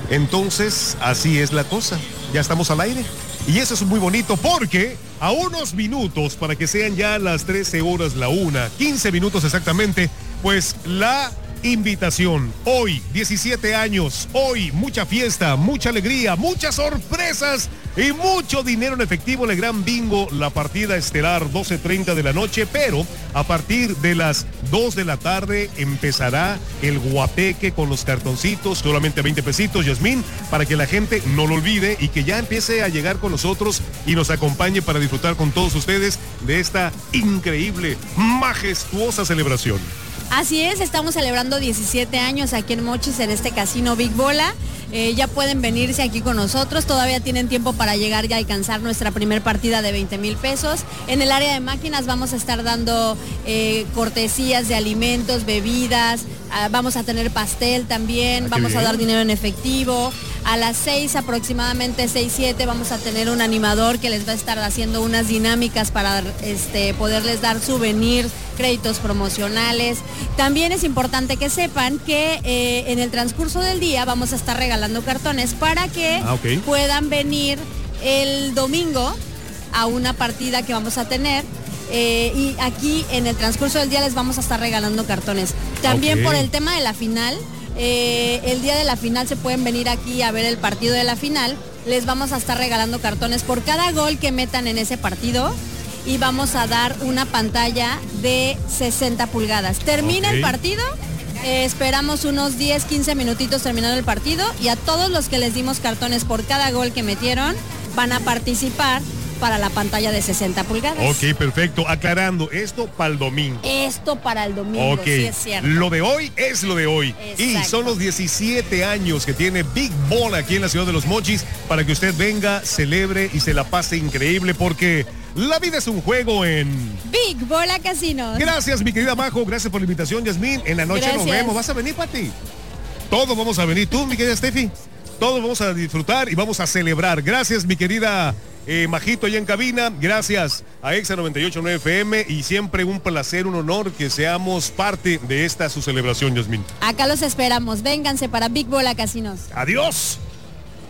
Entonces, así es la cosa. Ya estamos al aire. Y eso es muy bonito porque a unos minutos, para que sean ya las 13 horas, la 1:15 minutos exactamente, pues la invitación. Hoy, 17 años, hoy mucha fiesta, mucha alegría, muchas sorpresas y mucho dinero en efectivo. El gran bingo, la partida estelar 12:30 de la noche, pero a partir de las 2 de la tarde empezará el guateque con los cartoncitos, solamente 20 pesitos, Yasmín, para que la gente no lo olvide y que ya empiece a llegar con nosotros y nos acompañe para disfrutar con todos ustedes de esta increíble, majestuosa celebración. Así es, estamos celebrando 17 años aquí en Mochis, en este casino Big Bola. Ya pueden venirse aquí con nosotros, todavía tienen tiempo para llegar y alcanzar nuestra primer partida de 20,000 pesos. En el área de máquinas vamos a estar dando cortesías de alimentos, bebidas, vamos a tener pastel también, vamos a dar dinero en efectivo. A las 6 aproximadamente, 6, 7, vamos a tener un animador que les va a estar haciendo unas dinámicas para poderles dar souvenirs, créditos promocionales. También es importante que sepan que en el transcurso del día vamos a estar regalando cartones para que puedan venir el domingo a una partida que vamos a tener. Y aquí en el transcurso del día les vamos a estar regalando cartones. También por el tema de la final. El día de la final se pueden venir aquí a ver el partido de la final. Les vamos a estar regalando cartones por cada gol que metan en ese partido y vamos a dar una pantalla de 60 pulgadas. Termina el partido, esperamos unos 10, 15 minutitos terminando el partido y a todos los que les dimos cartones por cada gol que metieron van a participar para la pantalla de 60 pulgadas. Ok, perfecto. Aclarando, esto para el domingo. Esto para el domingo, sí es cierto. Lo de hoy es lo de hoy. Exacto. Y son los 17 años que tiene Big Bola aquí en la ciudad de Los Mochis para que usted venga, celebre y se la pase increíble porque la vida es un juego en Big Bola Casinos. Gracias, mi querida Majo. Gracias por la invitación, Yasmín. En la noche nos vemos. ¿Vas a venir, Pati? Todos vamos a venir. ¿Tú, mi querida Steffi? Todos vamos a disfrutar y vamos a celebrar. Gracias, mi querida Majito allá en cabina, gracias a Exa 98.9 FM y siempre un placer, un honor que seamos parte de esta su celebración, Yasmín. Acá los esperamos, vénganse para Big Bola Casinos. Adiós.